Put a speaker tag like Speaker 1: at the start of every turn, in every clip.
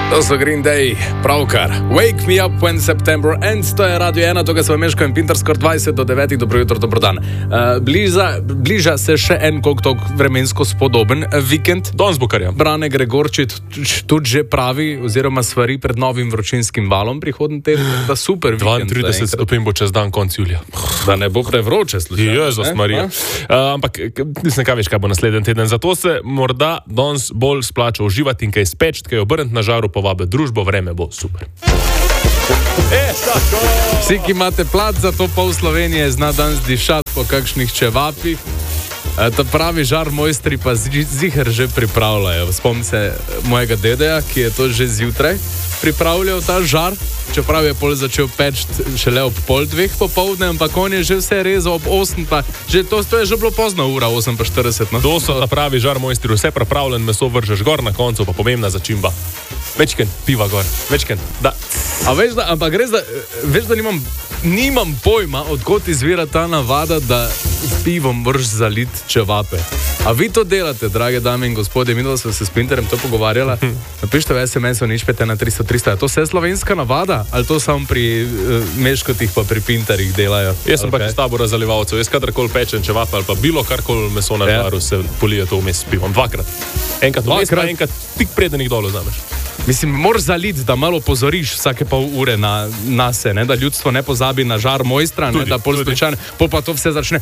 Speaker 1: To so Green Day, pravkar. Wake me up when September ends, to je Radio 1, tukaj smo Meško in Pinter, skor 20 do 9, dobro jutro, dobro dan. Bliža se še en koliko vremensko spodoben vikend.
Speaker 2: Danes bo kar je.
Speaker 1: Brane Gregorčič tudi že pravi, oziroma svari pred novim vročinskim valom prihodnji teden, da super vikend.
Speaker 2: 32 stopinj bo čez dan konc julija.
Speaker 1: Da ne bo prevroče, slučajno.
Speaker 2: Jezus Marija. Ampak nisem kaj veš, kaj bo naslednji teden. Zato se morda danes bolj splača uživati in kaj spečt, kaj obrniti na žaru, povabe družbo, vreme bo super.
Speaker 1: Vsi, ki imate plat za to pol Slovenije, zna danes dišati po kakšnih čevapih. Ta pravi žar mojstri pa ziher že pripravljajo. Spomnim se mojega dedeja, ki je to že zjutraj pripravljal ta žar, čeprav je pol začel peči šele ob 1:30 popoldne, ampak on je že vse rezal ob 8, pa že to je že bilo pozno ura, 8:40. No?
Speaker 2: To so ta pravi žar mojstri, vse pripravljen, meso vržeš gor, na koncu pa pomembna začimba. Večken piva gor, večken, da.
Speaker 1: A veš, da, ampak res, da, veš, da nimam pojma, odkot izvira ta navada, da s pivom vrš zalit čevape. A vi to delate, drage dame in gospodje? Mi smo se s Pinterjem to pogovarjala. Napište v SMS-u, nič pete na 300. Je to vse slovenska navada? Ali to samo pri Meškotih pa pri Pinterjih delajo?
Speaker 2: Jaz sem pa iz tabora zalivalcev. Jaz kadarkoli pečem čevape ali pa bilo karkoli meso na žaru, se polije to vmes s pivom. Dvakrat. Enkrat vmes, pa enkrat tik preden jih dol vzameš.
Speaker 1: Mislim, moraš zaliti, da malo pozoriš vsake pol ure na se, ne? Da ljudstvo ne pozabi na žar mojstra, ne? Da pol zvečane, pol pa to vse začne,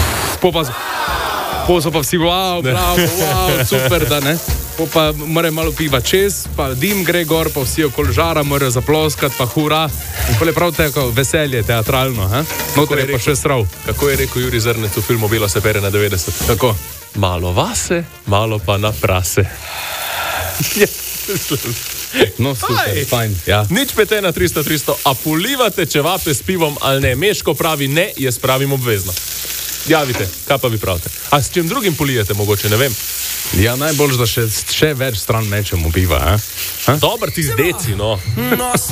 Speaker 1: pol so pa vsi, wow, bravo, wow, super, da ne. Pol pa mora malo piva čez, pa dim gre gor, pa vsi okoli žara morajo zaploskati, pa hura. In pol je prav tako veselje, teatralno, he? Notor je pa še srav.
Speaker 2: Kako je rekel Juri Zrnec v filmu Bela se pere na 90?
Speaker 1: Tako.
Speaker 2: Malo vase, malo pa na prase.
Speaker 1: No, super, fajn. Ja.
Speaker 2: Nič pete na 300, a polivate čevape s pivom ali ne? Meško pravi ne, jaz pravim obvezno. Javite, kaj pa vi pravite? A s čim drugim polijete mogoče, ne vem?
Speaker 1: Ja, najbolj, da še več stran mečemo piva,
Speaker 2: Dobar ti z deci, no.